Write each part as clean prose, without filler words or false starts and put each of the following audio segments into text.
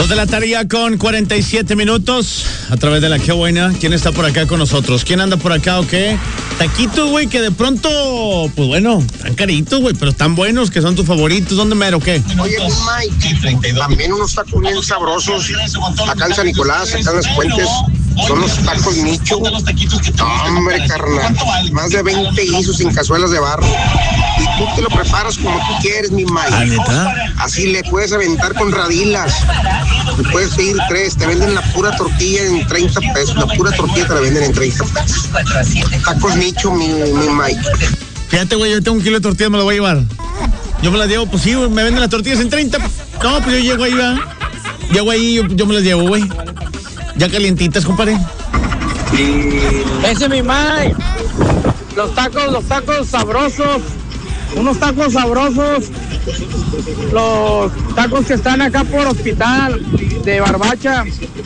2 de la tarde ya con 47 minutos a través de la Qué Buena. ¿Quién está por acá con nosotros? ¿Quién anda por acá o qué? Taquitos, güey, que de pronto, pues bueno, están caritos, güey, pero están buenos, que son tus favoritos. ¿Dónde mero, qué? Oye, Mike, también unos tacos bien sabrosos acá en San Nicolás, acá en Las Fuentes. Son los tacos Nicho. Hombre, carnal, más de 20 guisos en cazuelas de barro. Y tú te lo preparas como tú quieres, mi Mike. ¿Neta? Así le puedes aventar con radilas. Le puedes pedir 3. Te venden la pura tortilla en 30 pesos. La pura tortilla te la venden en 30 pesos. Tacos Nicho, mi Mike. Fíjate, güey, yo tengo 1 kilo de tortillas, me lo voy a llevar. Yo me las llevo, pues sí, güey, me venden las tortillas en 30. No, pues yo llego ahí, va. Llego ahí, yo me las llevo, güey. Ya calientitas, compadre. Ese es mi Mike. Los tacos sabrosos. Unos tacos sabrosos. Los tacos que están acá por Hospital. De barbacha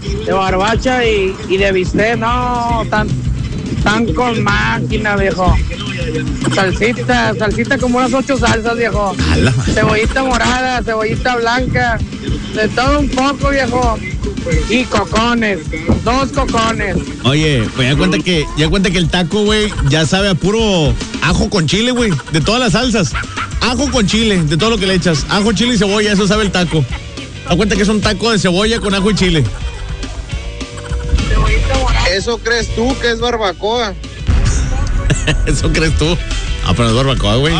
y de bistec. No, tan con máquina, viejo. Salsita como unas 8 salsas, viejo. Cebollita morada, cebollita blanca. De todo un poco, viejo. Y cocones, 2 cocones. Oye, pues ya cuenta que el taco, güey, ya sabe a puro ajo con chile, güey, de todas las salsas. Ajo con chile, de todo lo que le echas. Ajo, chile y cebolla, eso sabe el taco. Da cuenta que es un taco de cebolla con ajo y chile. ¿Eso crees tú que es barbacoa? Eso crees tú. Ah, pero es barbacoa, güey.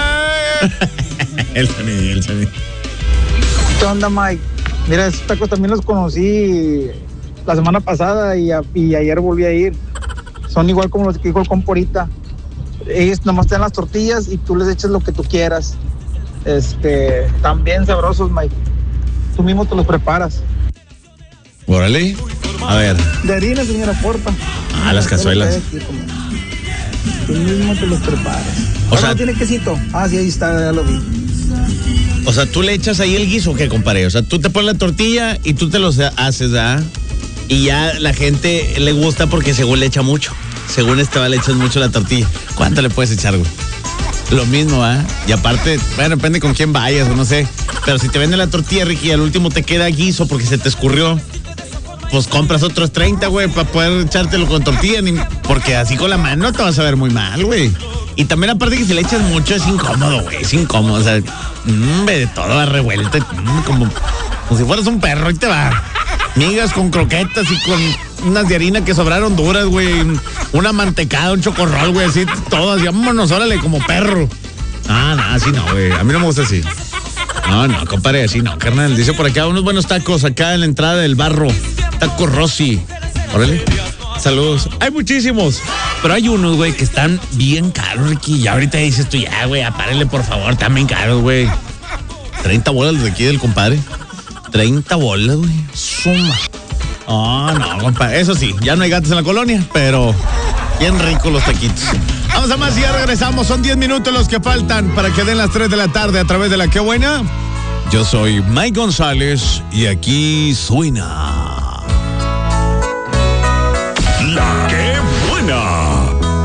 El sonido. ¿Qué onda, Mike? Mira, esos tacos también los conocí la semana pasada y ayer volví a ir. Son igual como los que dijo el comporita. Ellos nomás te dan las tortillas y tú les echas lo que tú quieras. También sabrosos, Mike. Tú mismo te los preparas. Órale. A ver. De harina, señora, porfa. Las cazuelas. Tú mismo te los preparas. O sea, ¿no tiene quesito? Sí, ahí está, ya lo vi. O sea, tú le echas ahí el guiso, ¿qué, compadre? O sea, tú te pones la tortilla y tú te los haces, ¿verdad? Y ya la gente le gusta porque según le echa mucho. Según le echas mucho la tortilla. ¿Cuánto le puedes echar, güey? Lo mismo, ¿verdad? Y aparte, bueno, depende con quién vayas o no sé. Pero si te venden la tortilla, Ricky, y al último te queda guiso porque se te escurrió, pues compras otros 30, güey, para poder echártelo con tortilla. Porque así con la mano te vas a ver muy mal, güey. Y también aparte que si le echas mucho es incómodo, güey, es incómodo. O sea, de todo revuelto, como si fueras un perro y te va. Migas con croquetas y con unas de harina que sobraron duras, güey. Una mantecada, un chocorrol, güey, así, todo así, vámonos, órale, como perro. No, así no, güey, a mí no me gusta así. No, compadre, así no, carnal. Dice por acá, unos buenos tacos acá en la entrada del barro. Taco Rossi. Órale. Saludos. Hay muchísimos, pero hay unos, güey, que están bien caros, Ricky. Y ahorita dices tú, ya, güey, apárenle, por favor, están bien caros, güey. 30 bolas de aquí del compadre. 30 bolas, güey. Suma. No, compadre. Eso sí, ya no hay gatos en la colonia, pero bien ricos los taquitos. Vamos a más y ya regresamos. Son 10 minutos los que faltan para que den las 3 de la tarde a través de la Qué Buena. Yo soy Mike González y aquí suena